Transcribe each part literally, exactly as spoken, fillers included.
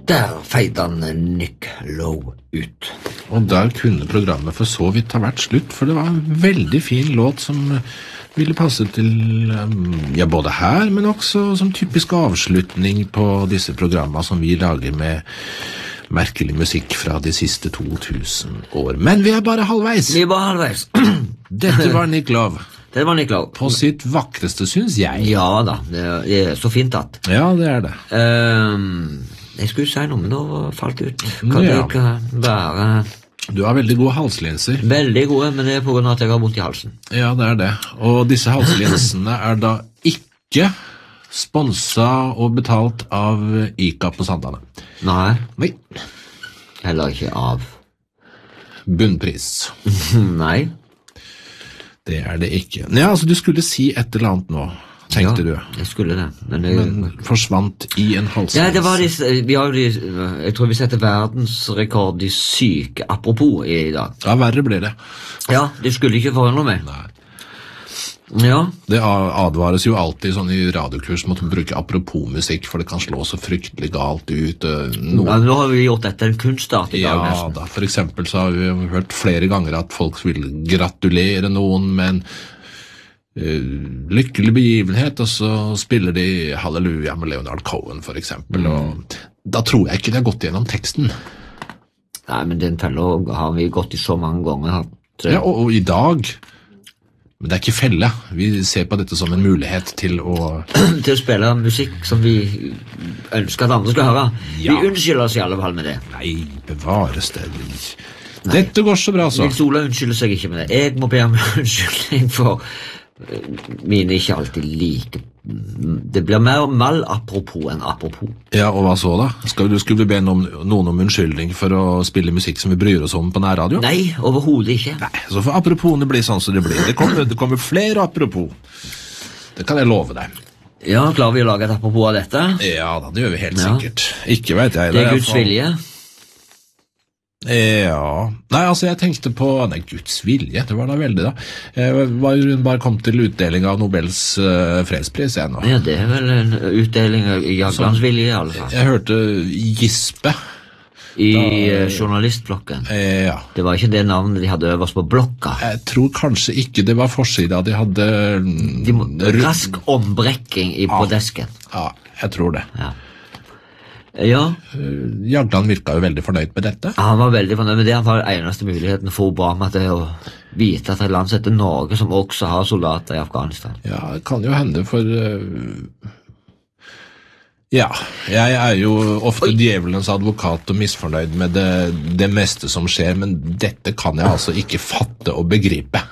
Der feide han Nick Lowe ut. Og der kunne programmet for så vidt ha vært slutt, for det var en veldig fin låt som ville passe til, ja, både her, men også som typisk avslutning på disse programmene som vi lager med merkelig musikk fra de siste to tusen år. Men vi er bare halvveis. Vi er bare halvveis. Dette var Nick Lowe. Det var Nick Lowe. På sitt vakreste, synes jeg. Ja da, det er, det er så fint at. Ja, det er det. Um, jeg skulle si noe, men nå falt det ut. Kan ja. Det ikke være... Du har veldig gode halslinser. Veldig gode, men det er på grunn av at jeg har vondt i halsen. Ja, det er det. Og disse halslinsene er da ikke sponset og betalt av Ica på Sandane. Nei. Nei. Heller ikke av bunnpris. Nei. Det er det ikke. Nei, altså du skulle si et eller annet nå, tenkte ja, du. Ja, jeg skulle det. Men, jeg, men forsvant i en halslins. Ja, det var de, vi har de, jeg tror vi setter verdensrekord i syke apropos i dag. Ja, verre blir det. Ja, det skulle ikke forundre meg. Nei. Ja. Det advares jo alltid sånn i radiokurs mot å bruke apropos-musikk, for det kan slå så fryktelig galt ut. Noen... Ja, nå har vi gjort dette en kunstart i dag, ja, nesten. Da, for eksempel så har vi hørt flere ganger at folk vil gratulere noen med en uh, lykkelig begivenhet, og så spiller de Halleluja med Leonard Cohen, for eksempel, mm. og da tror jeg ikke de har gått gjennom teksten. Nei, men den fellet har vi gått i så mange ganger. At, ja, og, og i dag... Men det er ikke felle. Vi ser på dette som en mulighet til å... til å spille musikk som vi ønsker at andre skal høre. Ja. Vi unnskylder oss i alle fall med det. Nei, bevares det. Dette går så bra, så. Nils Ola unnskylder seg ikke med det. Jeg må be om unnskyldning for mine ikke alltid like... Det blir mer mal apropos enn apropos. Ja, og hva så da? Skal du, skulle du be noen, noen om unnskyldning for å spille musikk som vi bryr oss om på nærradio? Nei, overhodet ikke. Nei, så får apropos bli sånn som det blir. Det kommer, det kommer flere apropos. Det kan jeg love deg. Ja, klarer vi å lage et apropos av dette? Ja, da, det gjør vi helt ja. sikkert. Ikke vet jeg. Det er Guds vilje. Ja, nei, altså jeg tenkte på, nei, Guds vilje, det var da veldig da. Jeg var bare kom til utdeling av Nobels uh, fredspris jeg nå. Ja, det er vel en utdeling av Jaglands vilje i alle fall. Jeg hørte Gispe. I da, journalistblokken. Eh, ja. Det var ikke det navnet de hadde øverst på blokka. Jeg tror kanskje ikke det var forsida, de hadde... De må, rask ombrekking i, på ja. desken. Ja, jeg tror det. Ja. Ja. Jagland virka jo veldig fornøyd med dette. Ja, han var veldig fornøyd med det. Han var den eneste muligheten for Obama til å vite at et land heter Norge, som også har soldater i Afghanistan. Ja, det kan jo hende for... Uh... Ja, jeg er jo ofte Oi. djevelens advokat og misfornøyd med det, det meste som skjer, men dette kan jeg altså ikke fatte og begripe.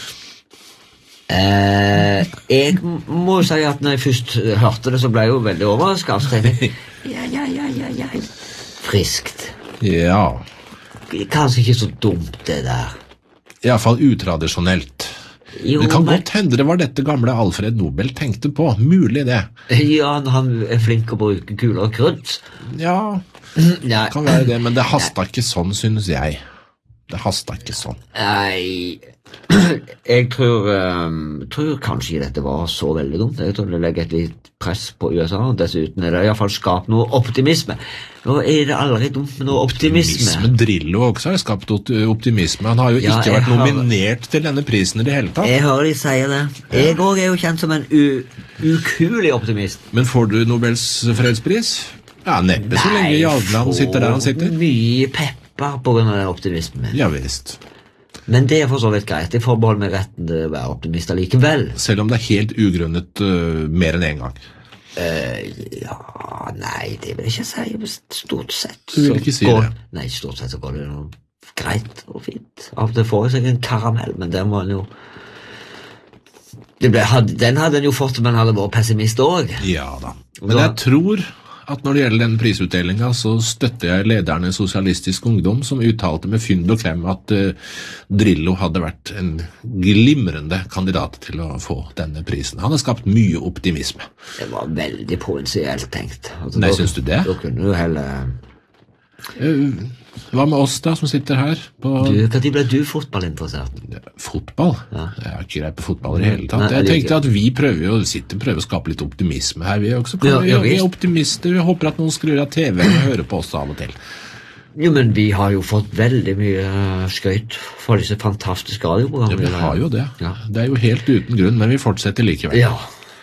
Eh, jeg må si at når jeg først hørte det, så ble jeg jo veldig overrasket. Så tenkte jeg, ja, ja, ja, ja, ja, friskt. Ja. Kanskje ikke så dumt det der. I hvert fall utradisjonelt. Jo, det kan men... godt hende det var dette gamle Alfred Nobel tenkte på. Mulig det. Ja, han er flink å bruke kuler og krutt. Ja, det kan være det, men det hastet ikke sånn, synes jeg. Det hastet ikke sånn. Nei, jeg tror, um, tror kanskje dette var så veldig dumt. Jeg tror det legger et litt press på U S A, og dessuten er det i hvert fall skapt noe optimisme. Nå er det aldri dumt med noe optimisme. Optimisme, Drillo også har skapt optimisme. Han har jo ja, ikke vært nominert hører... til denne prisen i det hele tatt. Jeg hører de sier det. Jeg ja. også er jo kjent som en u ukulig optimist. Men får du Nobels fredspris? Ja, neppe så lenge Jagland sitter der han sitter. Mye pepper på grunn av den optimismen. Ja, visst. Men det er for så vidt greit. Jeg forbeholder meg retten til å være optimist likevel. Selv om det er helt ugrunnet uh, mer enn en gang? Uh, ja, nei, det vil jeg ikke si. Stort sett. Du vil ikke si går, det? Nei, stort sett så går det noe greit og fint. Av det får jeg seg en karamell, men den var jo... Det ble, had, den hadde den jo fått, men hadde vært pessimist også. Ja da. Men da, jeg tror... at når det gjelder den prisutdelingen, så støtter jeg lederen i Sosialistisk Ungdom, som uttalte med fynd og klem at uh, Drillo hadde vært en glimrende kandidat til å få denne prisen. Han har skapt mye optimisme. Det var veldig provinsielt tenkt. Altså, Nei, da, synes du det? Da kunne du heller... Hva med oss da, som sitter her på... Du, hva tid ble du fotballinteressert? Fotball? Ja. Jeg har ikke greit på fotball i hele tatt. Nei, Jeg det er tenkte at vi prøver jo, sitter prøver å skape litt optimisme her. Vi er også Ja, ja, vi er visst. optimister. Vi håper at noen skrur av T V-en og hører på oss av og til. Jo, men vi har jo fått veldig mye eh, skryt for disse fantastiske Ja, radioprogrammene. vi har jo det. Ja. Det er jo helt uten grunn, men vi fortsetter likevel. Ja.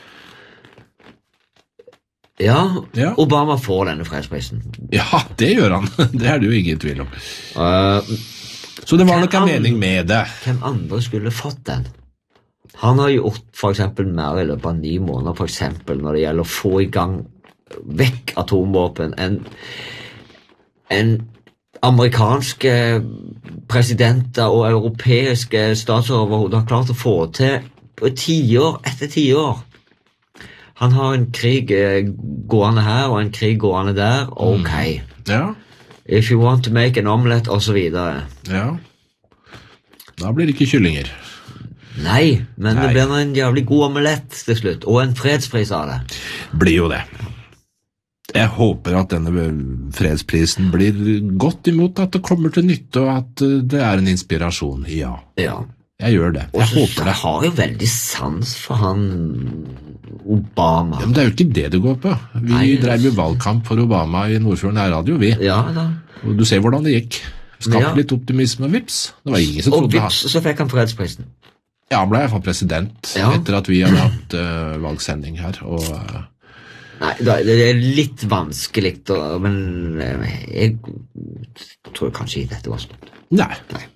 Ja, Ja. Obama får denne fredsprisen. Ja, det gjør han. Det er det jo ingen tvil om. Uh, Så det var nok en Hvem mening med det. hvem andre skulle fått den? Han har gjort for eksempel mer i løpet av ni måneder, for eksempel når det gjelder å få i gang vekk atomvåpen, enn en amerikanske presidenter og europeiske statsoverhoder har klart å få til på tiår etter tiår. Han har en krig eh, gående her og en krig gående der. Ok. Ja, If you want to make an omelette, og så videre. ja. Da blir det ikke kyllinger. Nei, men Nei. det blir nå en jævlig god omelett til slutt, og en fredspris av det. Blir jo det. Jeg håper at denne fredsprisen blir godt imot, at det kommer til nytte, og at eh, det er en inspirasjon. Ja, Ja. jeg gjør det. Og Jeg så håper det. jeg har jo veldig sans for han Obama. Ja, men det er jo ikke det det går på. Vi Nei, det- drev jo valgkamp for Obama i Nordfjord nærradio, vi. Ja da. Og du ser hvordan det gikk. Skapte Ja. litt optimisme, og vips. Det var ingen som Og trodde han. vips, så fikk han fredsprisen. Ja, han ble i hvert fall president Ja. etter at vi hadde hatt uh, valgsending her. Og uh, Nei, da- det er litt vanskelig, å- men eh, jeg tror kanskje ikke dette var slutt. nei,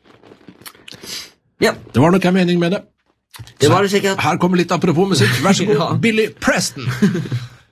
Ja, det var nok en mening med det. det var det sikkert. Her kommer litt apropos musikk. Vær så god, Ja. Billy Preston.